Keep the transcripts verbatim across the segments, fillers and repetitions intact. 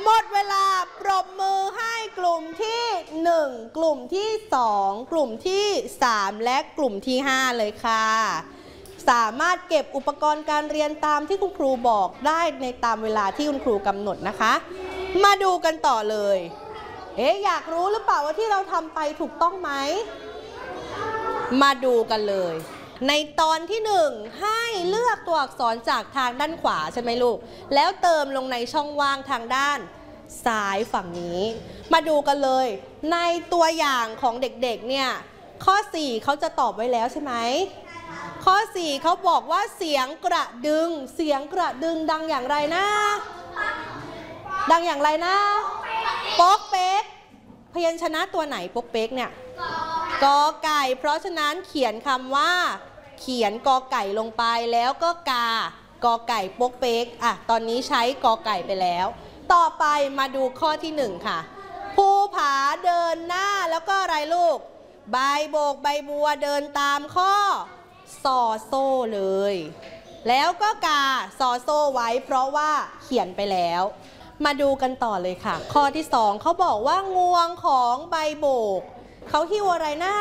หมดเวลาปรบมือให้กลุ่มที่หนึ่งกลุ่มที่สองกลุ่มที่สามและกลุ่มที่ห้าเลยค่ะสามารถเก็บอุปกรณ์การเรียนตามที่คุณครูบอกได้ในตามเวลาที่คุณครูกำหนดนะคะมาดูกันต่อเลยเอ๊ะอยากรู้หรือเปล่าว่าที่เราทำไปถูกต้องไหมมาดูกันเลยในตอนที่หนึ่งให้เลือกตัวอักษรจากทางด้านขวาใช่ไหมลูกแล้วเติมลงในช่องว่างทางด้านซ้ายฝั่งนี้มาดูกันเลยในตัวอย่างของเด็กๆเนี่ยข้อสี่เขาจะตอบไว้แล้วใช่ไหมข้อสี่เขาบอกว่าเสียงกระดึงเสียงกระดึงดังอย่างไรนะดังอย่างไรนะป๊อกเป๊กพยัญชนะตัวไหนป๊อกเป๊กเนี่ยกอไก่เพราะฉะนั้นเขียนคำว่าเขียนกอไก่ลงไปแล้วก็กากอไก่ป๊กเป๊กอ่ะตอนนี้ใช้กอไก่ไปแล้วต่อไปมาดูข้อที่หนึ่งค่ะภูผาเดินหน้าแล้วก็อะไรลูกใบโบกใบบัวเดินตามข้อซอโซ่เลยแล้วก็กาซอโซ่ไว้เพราะว่าเขียนไปแล้วมาดูกันต่อเลยค่ะข้อที่สองเขาบอกว่างวงของใบโบกเขาหิ้วอะไรนะ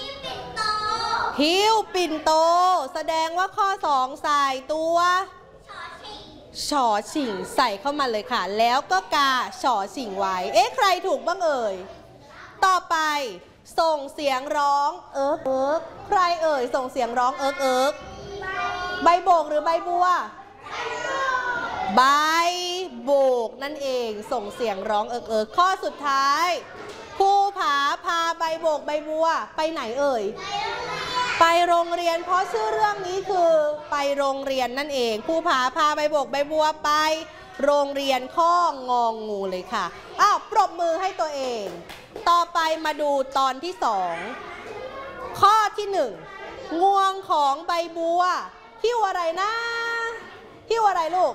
หิ้วปิ่นโตแสดงว่าข้อสองใส่ตัวฉอฉิงใส่เข้ามาเลยค่ะแล้วก็กาฉอฉิงไว้เอ๊ะใครถูกบ้างเอ่ยต่อไปส่งเสียงร้องเอิ๊กเอิ๊กใครเอ่ยส่งเสียงร้องเอิ๊กเอิ๊กใบโบกหรือใบบัวใบโบกนั่นเองส่งเสียงร้องเอิ๊กเอิ๊กข้อสุดท้ายภูผาพาใบโบกใบบัวไปไหนเอ่ยไปโรงเรียนเพราะชื่อเรื่องนี้คือไปโรงเรียนนั่นเองภูผาพาใบโบกใบบัวไปโรงเรียนข้ององูเลยค่ะอ้าวปรบมือให้ตัวเองต่อไปมาดูตอนที่สองข้อที่หนึ่งงวงของใบบัวหิ้วอะไรนะหิ้วอะไรลูก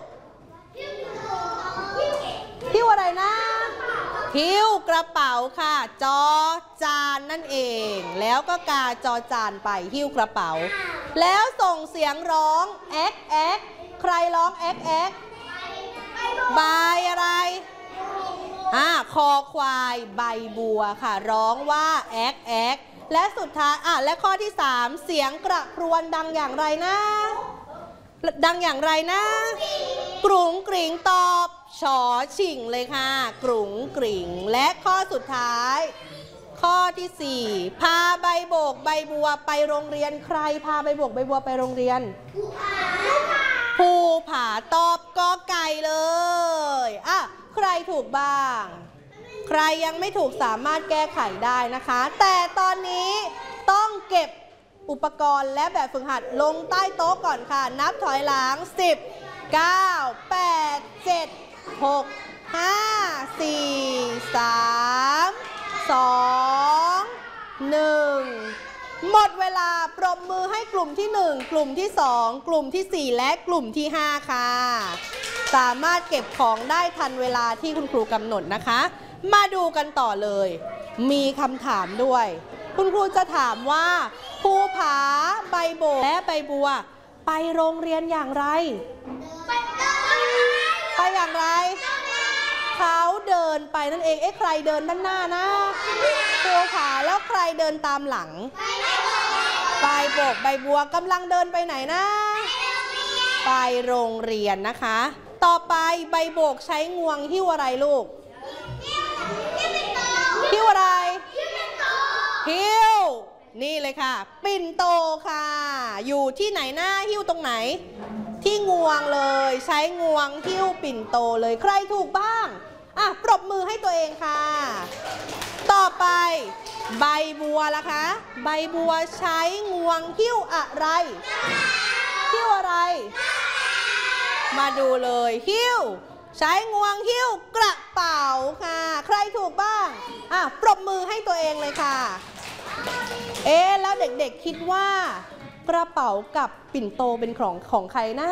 หิ้วอะไรนะหิ้วกระเป๋าค่ะจอจานนั่นเองแล้วก็กาจอจานไปหิ้วกระเป๋าแล้วส่งเสียงร้องแอ๊กแอ๊กใครร้องแอ๊กแอ๊กใบอะไรอ่าคอควายใบบัวค่ะร้องว่าแอ๊กแอ๊กและสุดท้ายอ่ะและข้อที่สามเสียงกระพรวนดังอย่างไรนะดังอย่างไรนะกรุ๋งกริ่งตอบฉอฉิ่งเลยค่ะกรุ๋งกริ่งและข้อสุดท้ายข้อที่สี่พาใบโบกใบบัวไปโรงเรียนใครพาใบโบกใบบัวไปโรงเรียนภูผาตอบกอไก่เลยอ่ะใครถูกบ้างใครยังไม่ถูกสามารถแก้ไขได้นะคะแต่ตอนนี้ต้องเก็บอุปกรณ์และแบบฝึกหัดลงใต้โต๊ะก่อนค่ะนับถอยหลังสิบ เก้า แปด เจ็ด หก ห้า สี่ สาม สอง หนึ่งหมดเวลาปรบมือให้กลุ่มที่หนึ่งกลุ่มที่สองกลุ่มที่สี่และกลุ่มที่ห้าค่ะสามารถเก็บของได้ทันเวลาที่คุณครูกำหนดนะคะมาดูกันต่อเลยมีคำถามด้วยคุณครูจะถามว่าภูผาใบโบกและใบบัวไปโรงเรียนอย่างไรไปอย่างไรเขาเดินไปนั่นเองเอ๊ะใครเดินด้านหน้านะภูผาแล้วใครเดินตามหลังใบโบกใบบัวกำลังเดินไปไหนนะไปโรงเรียนนะคะต่อไปใบโบกใช้งวงหิ้วอะไรลูกหิ้วอะไรหิ้วนี่เลยค่ะปิ่นโตค่ะอยู่ที่ไหนหน้าหิ้วตรงไหนที่งวงเลยใช้งวงหิ้วปิ่นโตเลยใครถูกบ้างอ่ะปรบมือให้ตัวเองค่ะต่อไปใบบัวล่ะคะใบบัวใช้งวงหิ้วอะไรหิ้วอะไรมาดูเลยหิ้วใช้งวงหิ้วกระเป๋าค่ะใครถูกบ้างอ่ะปรบมือให้ตัวเองเลยค่ะเอ๊ะแล้วเด็กๆคิดว่ากระเป๋ากับปิ่นโตเป็นของของใครนะ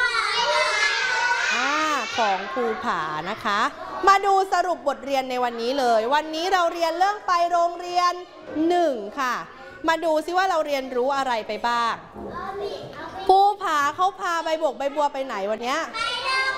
อ่าของภูผานะคะมาดูสรุปบทเรียนในวันนี้เลยวันนี้เราเรียนเรื่องไปโรงเรียนหนึ่งค่ะมาดูซิว่าเราเรียนรู้อะไรไปบ้างภูผาเขาพาใบโบกใบบัวไปไหนวันนี้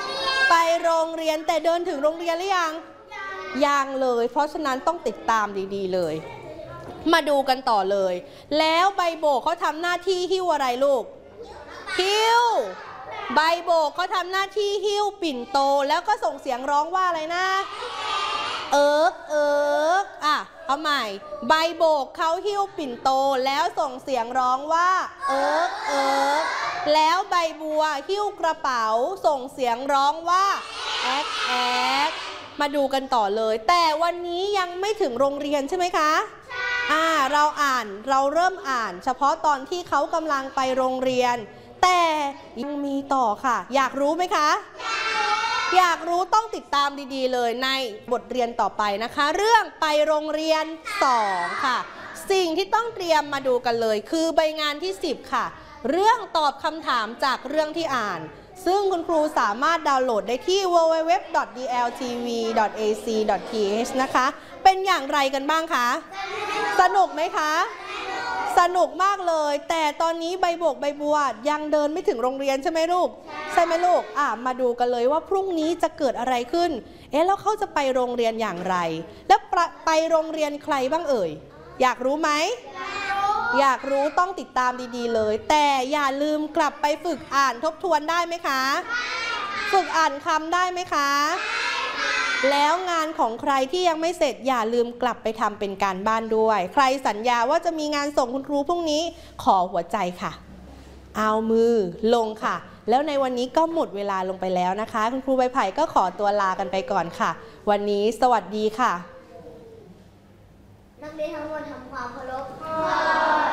ไปโรงเรียนแต่เดินถึงโรงเรียนหรือยังยังเลยเพราะฉะนั้นต้องติดตามดีๆเลยมาดูกันต่อเลยแล้วใบโบกเขาทำหน้าที่หิ้วอะไรลูกหิ้วใบโบกเขาทำหน้าที่หิ้วปิ่นโตแล้วก็ส่งเสียงร้องว่าอะไรนะเอิ๊กเอิ๊กอ่ะเอาใหม่ใบโบกเขาหิ้วปิ่นโตแล้วส่งเสียงร้องว่าเอิ๊กเอิ๊กแล้วใบบัวหิ้วกระเป๋าส่งเสียงร้องว่าแอ๊กแอ๊กมาดูกันต่อเลยแต่วันนี้ยังไม่ถึงโรงเรียนใช่ไหมคะอ่าเราอ่านเราเริ่มอ่านเฉพาะตอนที่เขากำลังไปโรงเรียนแต่ยังมีต่อค่ะอยากรู้ไหมคะอยากรู้ต้องติดตามดีๆเลยในบทเรียนต่อไปนะคะเรื่องไปโรงเรียนสองค่ะสิ่งที่ต้องเตรียมมาดูกันเลยคือใบงานที่สิบค่ะเรื่องตอบคำถามจากเรื่องที่อ่านซึ่งคุณครูสามารถดาวน์โหลดได้ที่ ดับเบิลยู ดับเบิลยู ดับเบิลยู ดอท ดี แอล ที วี ดอท เอ ซี ดอท ที เอช นะคะเป็นอย่างไรกันบ้างคะสนุกไหมคะสนุกมากเลยแต่ตอนนี้ใบโบกใบบัวยังเดินไม่ถึงโรงเรียนใช่ไหมลูกใช่ไหมลูกอ่ะมาดูกันเลยว่าพรุ่งนี้จะเกิดอะไรขึ้นเอ๊ะแล้วเขาจะไปโรงเรียนอย่างไรแล้วไปโรงเรียนใครบ้างเอ่ยอยากรู้ไหมอยากรู้ต้องติดตามดีๆเลยแต่อย่าลืมกลับไปฝึกอ่านทบทวนได้ไหมคะฝึกอ่านคำได้ไหมคะแล้วงานของใครที่ยังไม่เสร็จอย่าลืมกลับไปทำเป็นการบ้านด้วยใครสัญญาว่าจะมีงานส่งคุณครูพรุ่งนี้ขอหัวใจค่ะเอามือลงค่ะแล้วในวันนี้ก็หมดเวลาลงไปแล้วนะคะคุณครูใบไผ่ก็ขอตัวลากันไปก่อนค่ะวันนี้สวัสดีค่ะนักเรียนทั้งหมดทำความเคารพ